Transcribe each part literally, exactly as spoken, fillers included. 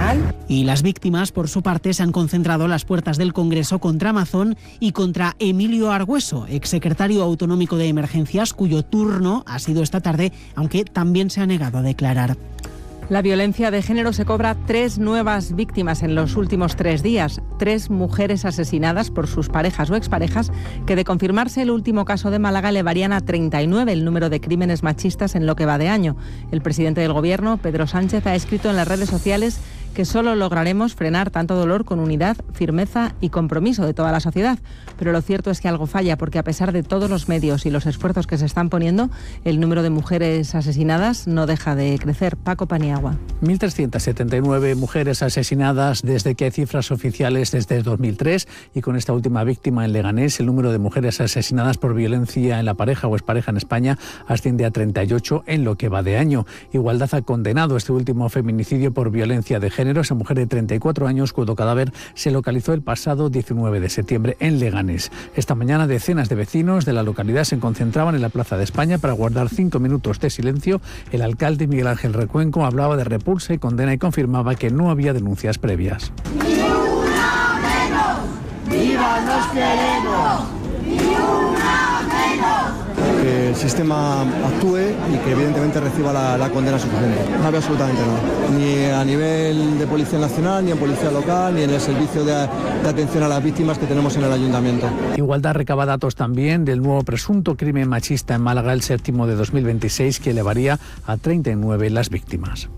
nacional. Y las víctimas, por su parte, se han concentrado en las puertas del Congreso contra Amazon y contra Emilio Argüeso, exsecretario autonómico de Emergencias, cuyo turno ha sido esta tarde, aunque también se ha negado a declarar. La violencia de género se cobra tres nuevas víctimas en los últimos tres días. Tres mujeres asesinadas por sus parejas o exparejas, que de confirmarse el último caso de Málaga elevarían a treinta y nueve el número de crímenes machistas en lo que va de año. El presidente del Gobierno, Pedro Sánchez, ha escrito en las redes sociales que solo lograremos frenar tanto dolor con unidad, firmeza y compromiso de toda la sociedad. Pero lo cierto es que algo falla, porque a pesar de todos los medios y los esfuerzos que se están poniendo, el número de mujeres asesinadas no deja de crecer. Paco Paniagua. mil trescientas setenta y nueve mujeres asesinadas desde que hay cifras oficiales desde dos mil tres, y con esta última víctima en Leganés, el número de mujeres asesinadas por violencia en la pareja o expareja en España asciende a treinta y ocho en lo que va de año. Igualdad ha condenado este último feminicidio por violencia de género. Esa mujer de treinta y cuatro años, cuyo cadáver se localizó el pasado diecinueve de septiembre en Leganés. Esta mañana decenas de vecinos de la localidad se concentraban en la Plaza de España para guardar cinco minutos de silencio. El alcalde Miguel Ángel Recuenco hablaba de repulsa y condena y confirmaba que no había denuncias previas. ¡Ni una menos! ¡Viva nos queremos! ¡Ni una menos! Que el sistema actúe y que evidentemente reciba la, la condena suficiente. No había absolutamente nada. Ni a nivel de Policía Nacional, ni en Policía Local, ni en el servicio de, de atención a las víctimas que tenemos en el Ayuntamiento. Igualdad recaba datos también del nuevo presunto crimen machista en Málaga, el séptimo de dos mil veintiséis, que elevaría a treinta y nueve las víctimas.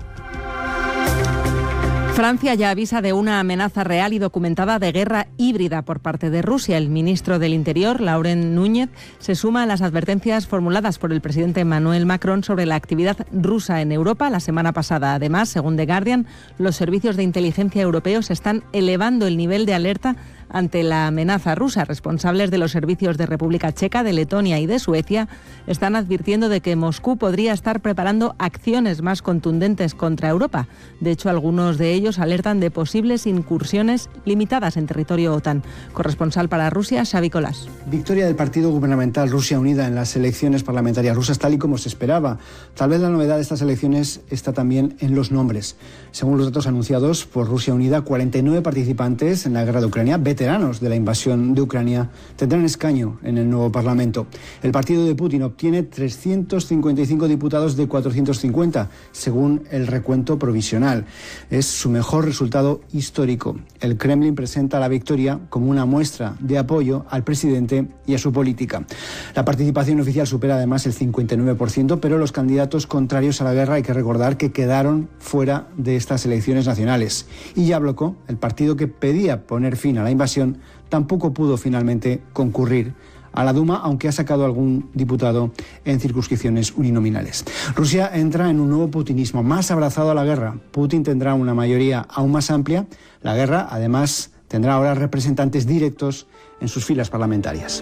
Francia ya avisa de una amenaza real y documentada de guerra híbrida por parte de Rusia. El ministro del Interior, Laurent Núñez, se suma a las advertencias formuladas por el presidente Emmanuel Macron sobre la actividad rusa en Europa la semana pasada. Además, según The Guardian, los servicios de inteligencia europeos están elevando el nivel de alerta ante la amenaza rusa. Responsables de los servicios de República Checa, de Letonia y de Suecia están advirtiendo de que Moscú podría estar preparando acciones más contundentes contra Europa. De hecho, algunos de ellos alertan de posibles incursiones limitadas en territorio OTAN. Corresponsal para Rusia, Xavi Colás. Victoria del partido gubernamental Rusia Unida en las elecciones parlamentarias rusas, tal y como se esperaba. Tal vez la novedad de estas elecciones está también en los nombres. Según los datos anunciados por Rusia Unida, cuarenta y nueve participantes en la guerra de Ucrania, veteranos de la invasión de Ucrania, tendrán escaño en el nuevo Parlamento. El partido de Putin obtiene trescientos cincuenta y cinco diputados de cuatrocientos cincuenta, según el recuento provisional. Es su mejor resultado histórico. El Kremlin presenta la victoria como una muestra de apoyo al presidente y a su política. La participación oficial supera además el cincuenta y nueve por ciento, pero los candidatos contrarios a la guerra hay que recordar que quedaron fuera de estas elecciones nacionales. Y Yabloko, el partido que pedía poner fin a la invasión, tampoco pudo finalmente concurrir a la Duma, aunque ha sacado algún diputado en circunscripciones uninominales. Rusia entra en un nuevo putinismo, más abrazado a la guerra. Putin tendrá una mayoría aún más amplia. La guerra, además, tendrá ahora representantes directos en sus filas parlamentarias.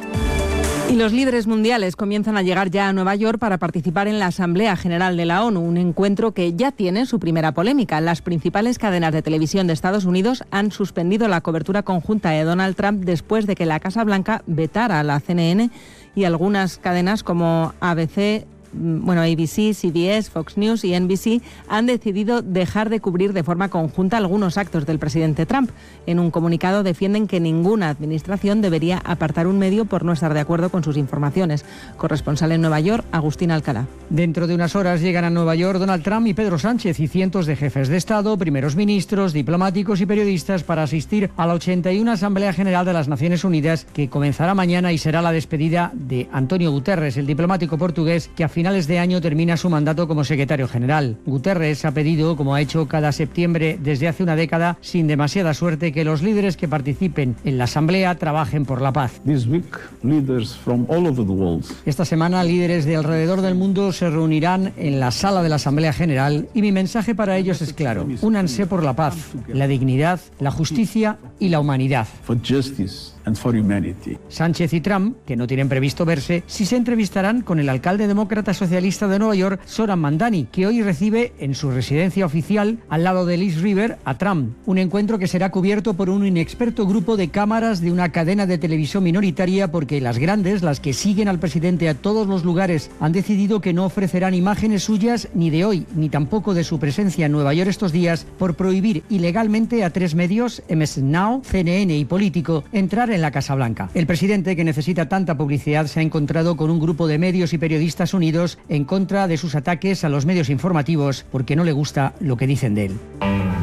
Y los líderes mundiales comienzan a llegar ya a Nueva York para participar en la Asamblea General de la ONU, un encuentro que ya tiene su primera polémica. Las principales cadenas de televisión de Estados Unidos han suspendido la cobertura conjunta de Donald Trump después de que la Casa Blanca vetara a la C N N y algunas cadenas como A B C, bueno, A B C, C B S, Fox News y N B C han decidido dejar de cubrir de forma conjunta algunos actos del presidente Trump. En un comunicado defienden que ninguna administración debería apartar un medio por no estar de acuerdo con sus informaciones. Corresponsal en Nueva York, Agustín Alcalá. Dentro de unas horas llegan a Nueva York Donald Trump y Pedro Sánchez y cientos de jefes de Estado, primeros ministros, diplomáticos y periodistas para asistir a la ochenta y una Asamblea General de las Naciones Unidas, que comenzará mañana y será la despedida de António Guterres, el diplomático portugués que a finales de año termina su mandato como secretario general. Guterres ha pedido, como ha hecho cada septiembre desde hace una década, sin demasiada suerte, que los líderes que participen en la Asamblea trabajen por la paz. This week, leaders from all over the world. Esta semana, líderes de alrededor del mundo se reunirán en la sala de la Asamblea General y mi mensaje para ellos es claro: únanse por la paz, la dignidad, la justicia y la humanidad. For justice and for humanity. Sánchez y Trump, que no tienen previsto verse, sí se entrevistarán con el alcalde demócrata socialista de Nueva York, Zohran Mamdani, que hoy recibe en su residencia oficial, al lado de East River, a Trump. Un encuentro que será cubierto por un inexperto grupo de cámaras de una cadena de televisión minoritaria, porque las grandes, las que siguen al presidente a todos los lugares, han decidido que no ofrecerán imágenes suyas ni de hoy, ni tampoco de su presencia en Nueva York estos días, por prohibir ilegalmente a tres medios, M S Now, C N N y Político, entrar en la Casa Blanca. El presidente, que necesita tanta publicidad, se ha encontrado con un grupo de medios y periodistas unidos en contra de sus ataques a los medios informativos, porque no le gusta lo que dicen de él.